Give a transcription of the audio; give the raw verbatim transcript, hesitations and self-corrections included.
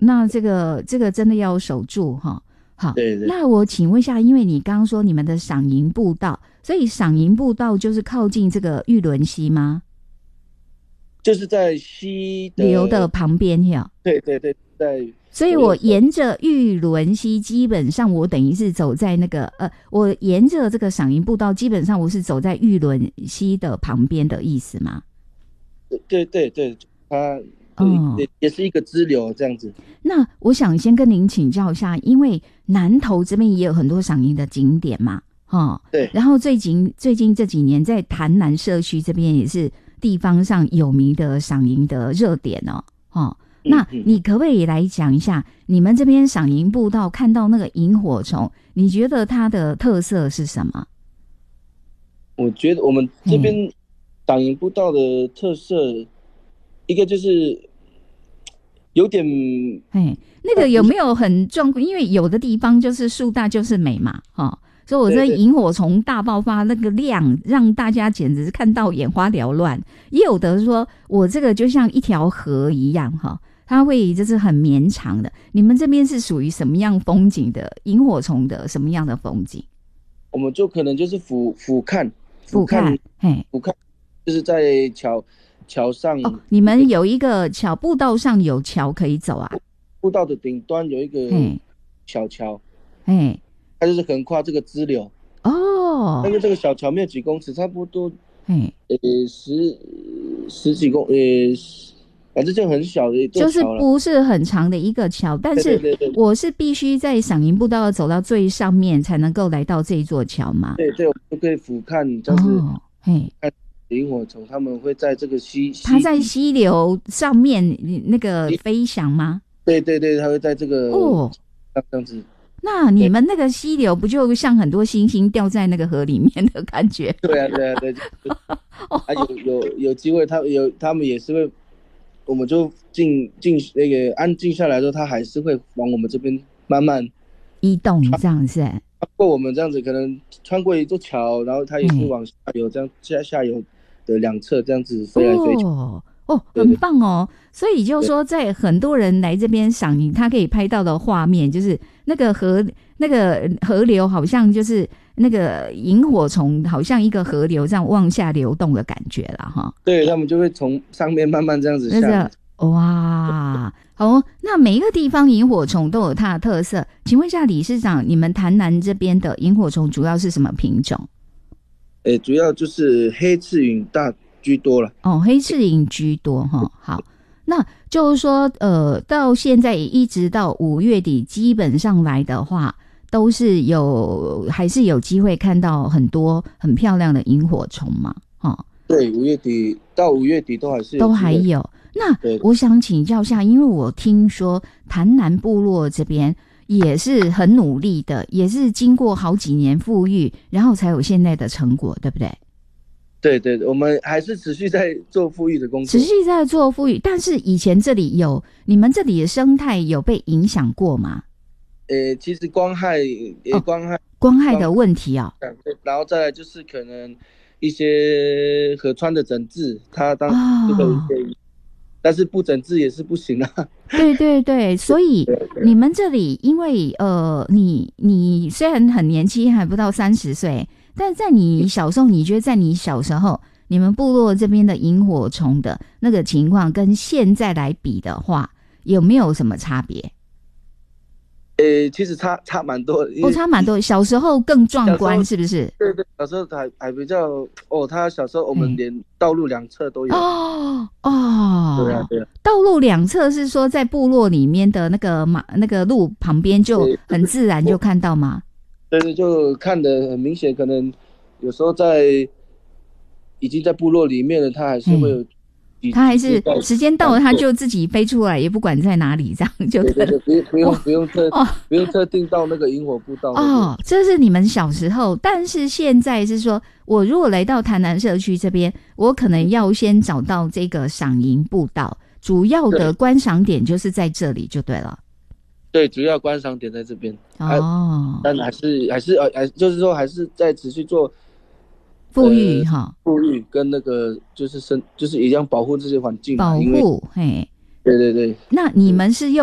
那这个这个真的要守住哈。好， 对对。 那我请问一下，因为你刚刚说你们的赏萤步道，所以赏萤步道就是靠近这个玉仑溪吗？ 就是在溪的流的旁边呀。 对对对，在。 所以我沿着玉仑溪，基本上我等于是走在那个呃，我沿着这个赏萤步道，基本上我是走在玉仑溪的旁边的意思吗？ 对对对，它嗯也也是一个支流这样子。 那我想先跟您请教一下，因为南投这边也有很多赏萤的景点嘛，哦， 对。 然后最近最近这几年在潭南社区这边也是地方上有名的赏萤的热点哦，哦。那你可不可以来讲一下，你们这边赏萤步道看到那个萤火虫，你觉得它的特色是什么？ 我觉得我们这边赏萤步道的特色，一个就是有点， 哎，那个有没有很壮观？因为有的地方就是树大就是美嘛，哦，所以我这萤火虫大爆发那个量，让大家简直是看到眼花缭乱。也有的说，我这个就像一条河一样，哈。它会就是很绵长的。你们这边是属于什么样风景的？萤火虫的什么样的风景？ 我们就可能就是俯俯瞰， 俯瞰，嘿， 俯瞰，就是在桥桥上。 哦，你们有一个桥，步道上有桥可以走啊？ 步道的顶端有一个小桥， 哎， 它就是横跨这个支流。 哦， 但是这个小桥没有几公尺，差不多， 哎， 呃，十十几公，呃。反正就很小的一座桥， 就是不是很长的一个橋，但是我是必须在赏萤步道走到最上面才能够来到这一座桥嘛。 对对，我们就可以俯瞰，就是嘿， 看萤火虫，他们会在这个溪， 它在溪流上面那个飞翔吗？ 对对对，它会在这个哦这样子。 那你们那个溪流不就像很多星星掉在那个河里面的感觉？ 对啊对啊对，啊有有有机会，他有他们也是会。我们就静静那个安静下来之后，它还是会往我们这边慢慢移动，这样子。穿过我们这样子，可能穿过一座桥，然后它也是往下游这样下下游的两侧这样子飞来飞去。 哦哦，很棒哦！所以就说，在很多人来这边赏萤，他可以拍到的画面，就是那个河那个河流，好像就是那个萤火虫，好像一个河流这样往下流动的感觉了哈。 对，他们就会从上面慢慢这样子下来。 哇，好，那每一个地方萤火虫都有它的特色。请问一下理事长，你们潭南这边的萤火虫主要是什么品种？ 诶，主要就是黑翅萤大居多了。 哦，黑翅萤居多哈。好，那就是说，呃，到现在一直到五月底，基本上来的话，都是有还是有机会看到很多很漂亮的萤火虫嘛？哦， 对，五月底到五月底都还是有都还有。那我想请教一下，因为我听说潭南部落这边也是很努力的，也是经过好几年富裕，然后才有现在的成果，对不对？ 对对，我们还是持续在做富裕的工作， 持续在做富裕。但是以前这里有你们这里的生态有被影响过吗？ 呃，其实光害也光害、哦、 光害的问题啊、 哦，然后再来就是可能一些河川的整治，它当这个、哦、但是不整治也是不行啊。 对对对，所以你们这里因为呃，你你虽然很年轻，还不到三十岁，但在你小时候，你觉得在你小时候，你们部落这边的萤火虫的那个情况跟现在来比的话，有没有什么差别？ 呃，其实差差蛮多的， 哦，差蛮多。小时候更壮观，是不是？ 对对，小时候还还比较哦，他小时候我们连道路两侧都有。 哦哦， 对啊对啊。 道路两侧是说在部落里面的那个马那个路旁边就很自然就看到吗？ 对对，就看得很明显，可能有时候在已经在部落里面了，他还是会有。嗯， 他还是时间到了，他就自己飞出来，也不管在哪里，这样就对了。 对对，不用不用特不用特定到那个萤火步道。 哦，这是你们小时候，但是现在是说，我如果来到潭南社区这边，我可能要先找到这个赏萤步道，主要的观赏点就是在这里，就对了。 对，主要观赏点在这边。 哦， 但还是还是呃，还就是说还是在持续做。 富裕哈， 富裕跟那个就是生，就是也要保护这些环境， 保护嘿， 对对对。 那你们是用